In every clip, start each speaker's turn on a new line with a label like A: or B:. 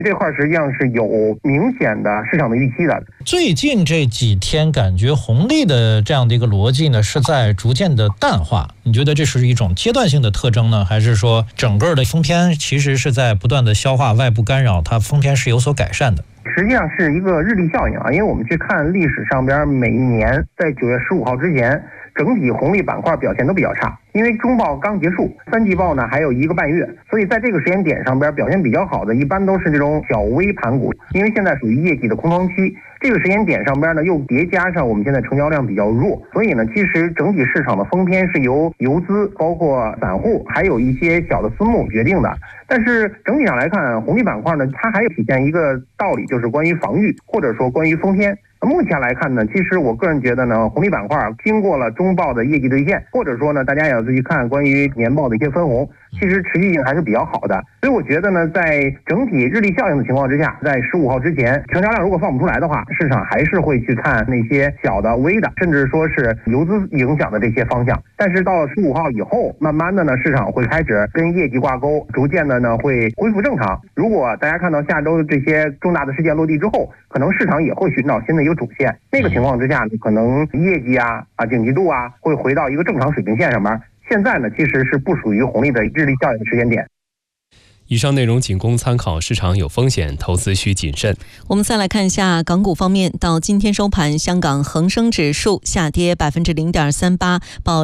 A: 这块实际上是有明显的市场的预期的。
B: 最近这几天感觉红利的这样的一个逻辑呢是在逐渐的淡化，你觉得这是一种阶段性的特征呢，还是说整个的封篇其实是在不断的消化外部干扰，它封篇是有所改善的？
A: 实际上是一个日历效应啊，因为我们去看历史上边，每一年在9月15号之前，整体红利板块表现都比较差，因为中报刚结束，3季报呢还有1个半月，所以在这个时间点上边表现比较好的一般都是这种小微盘股，因为现在属于业绩的空窗期，这个时间点上边呢又叠加上我们现在成交量比较弱，所以呢其实整体市场的封篇是由游资包括散户还有一些小的私募决定的。但是整体上来看，红利板块呢它还有体现一个道理，就是关于防御或者说关于封篇。目前来看呢，其实我个人觉得呢，红利板块经过了中报的业绩兑现，或者说呢，大家也要自己看关于年报的一些分红，其实持续性还是比较好的。所以我觉得呢，在整体日历效应的情况之下，在15号之前，成交量如果放不出来的话，市场还是会去看那些小的、微的，甚至说是游资影响的这些方向。但是到了15号以后，慢慢的呢，市场会开始跟业绩挂钩，逐渐的呢会恢复正常。如果大家看到下周这些重大的事件落地之后，可能市场也会寻找新的一个主线，那个情况之下，可能业绩景气度会回到一个正常水平线上面。现在呢，其实是不属于红利的日历效应的时间点。
C: 以上内容仅供参考，市场有风险，投资需谨慎。
D: 我们再来看一下港股方面，到今天收盘，香港恒生指数下跌 0.38%， 报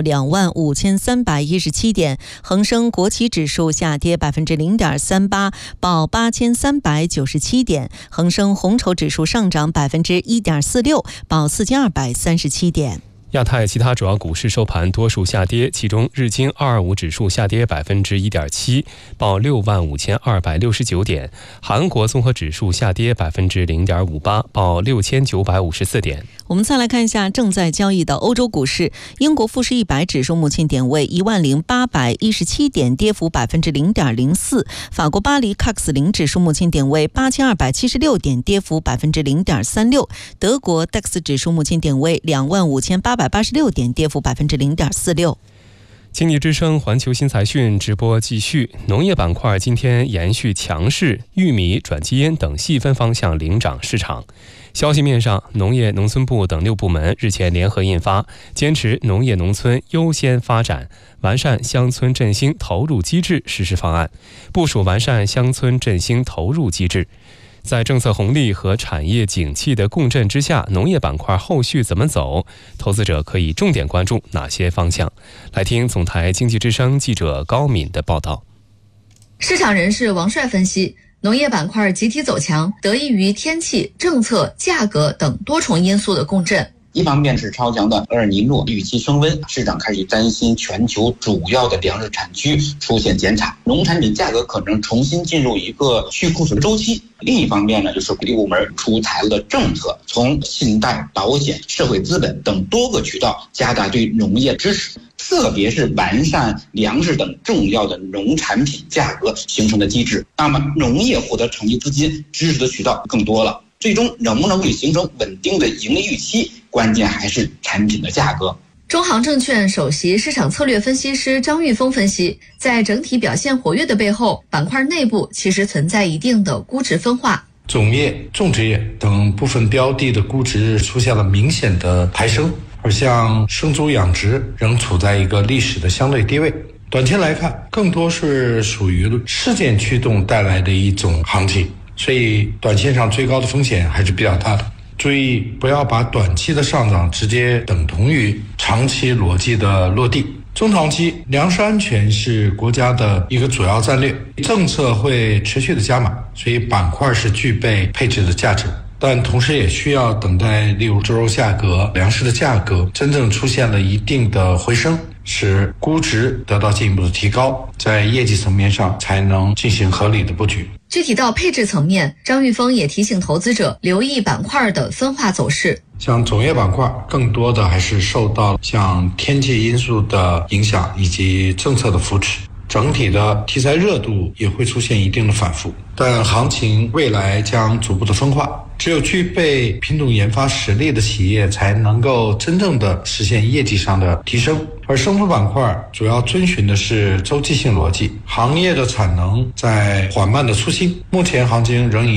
D: 25,317点；恒生国企指数下跌 0.38%， 报8,397点；恒生红筹指数上涨 1.46%， 报4,237点。
C: 亚太其他主要股市收盘多数下跌，其中日经225指数下跌 1.7%， 报65,269点；韩国综合指数下跌 0.58%， 报6,954点。
D: 我们再来看一下正在交易的欧洲股市，英国富时100指数目前点位10,817点，跌幅 0.04%； 法国巴黎 CAC 指数目前点位8,276点，跌幅 0.36%； 德国 DAX 指数目前点位25,886点，跌幅 0.46%。
C: 经济之声环球新财讯直播继续，农业板块今天延续强势，玉米、转基因等细分方向领涨市场。消息面上，农业农村部等6部门日前联合印发坚持农业农村优先发展，完善乡村振兴投入机制实施方案，部署完善乡村振兴投入机制。在政策红利和产业景气的共振之下，农业板块后续怎么走？投资者可以重点关注哪些方向？来听总台经济之声记者高敏的报道。
E: 市场人士王帅分析，农业板块集体走强，得益于天气、政策、价格等多重因素的共振。
F: 一方面是超强的厄尔尼诺预期升温，市场开始担心全球主要的粮食产区出现减产，农产品价格可能重新进入一个去库存周期。另一方面呢，就是各部门出台了政策，从信贷、保险、社会资本等多个渠道加大对农业支持，特别是完善粮食等重要的农产品价格形成的机制。那么农业获得长期资金支持的渠道更多了，最终能不能够形成稳定的盈利预期，关键还是产品的价格。
E: 中航证券首席市场策略分析师张玉峰分析，在整体表现活跃的背后，板块内部其实存在一定的估值分化。
G: 种业、种植业等部分标的的估值出现了明显的抬升，而像生猪养殖仍处在一个历史的相对低位。短期来看，更多是属于事件驱动带来的一种行情，所以短线上最高的风险还是比较大的。注意不要把短期的上涨直接等同于长期逻辑的落地。中长期，粮食安全是国家的一个主要战略，政策会持续的加码，所以板块是具备配置的价值。但同时也需要等待例如猪肉价格、粮食的价格真正出现了一定的回升，使估值得到进一步的提高，在业绩层面上才能进行合理的布局。
E: 具体到配置层面，张玉峰也提醒投资者留意板块的分化走势。
G: 像种业板块更多的还是受到像天气因素的影响以及政策的扶持，整体的题材热度也会出现一定的反复，但行情未来将逐步的分化。 只有具备品种研发实力的企业才能够真正的实现业绩上的提升。而生物板块主要遵循的是周期性逻辑，行业的产能在缓慢的促新，目前行情仍以